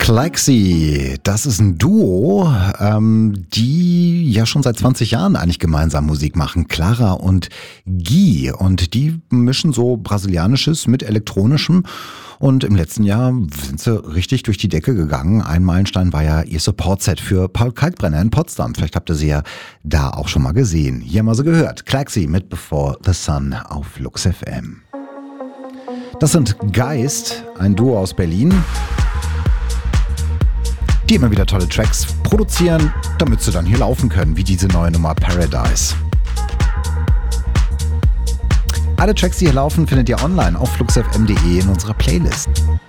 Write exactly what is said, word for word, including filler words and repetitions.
Klaxi, das ist ein Duo, ähm, die ja schon seit zwanzig Jahren eigentlich gemeinsam Musik machen. Clara und Guy. Und die mischen so Brasilianisches mit Elektronischem. Und im letzten Jahr sind sie richtig durch die Decke gegangen. Ein Meilenstein war ja ihr Support-Set für Paul Kalkbrenner in Potsdam. Vielleicht habt ihr sie ja da auch schon mal gesehen. Hier haben wir sie gehört. Klaxi mit Before the Sun auf Lux F M. Das sind Geist, ein Duo aus Berlin, die immer wieder tolle Tracks produzieren, damit sie dann hier laufen können, wie diese neue Nummer Paradise. Alle Tracks, die hier laufen, findet ihr online auf luxfm punkt de in unserer Playlist.